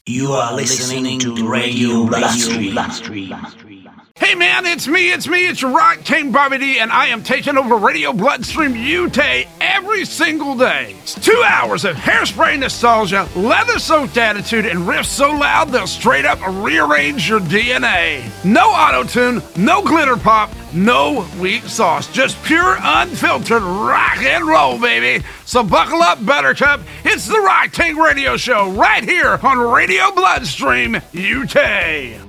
You are listening to Radio Bloodstream. Hey man, it's me, it's your Rock King Bobby D, and I am taking over Radio Bloodstream UK every single day. It's 2 hours of hairspray nostalgia, leather-soaked attitude, and riffs so loud they'll straight up rearrange your DNA. No auto-tune, no glitter pop, no weak sauce, just pure unfiltered rock and roll, baby. So buckle up, Buttercup. It's the Rock King Radio Show right here on Radio Bloodstream UK.